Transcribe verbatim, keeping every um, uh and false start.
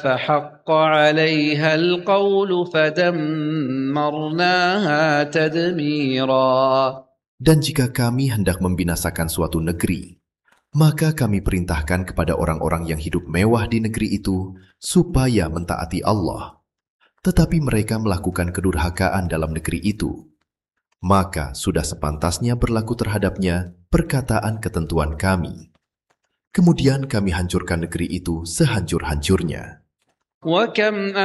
فحق عليها القول فدمرناها تدميرا. Dan jika kami hendak membinasakan suatu negeri, maka kami perintahkan kepada orang-orang yang hidup mewah di negeri itu supaya mentaati Allah. Tetapi mereka melakukan kedurhakaan dalam negeri itu. Maka sudah sepantasnya berlaku terhadapnya perkataan ketentuan kami. Kemudian kami hancurkan negeri itu sehancur-hancurnya. وكم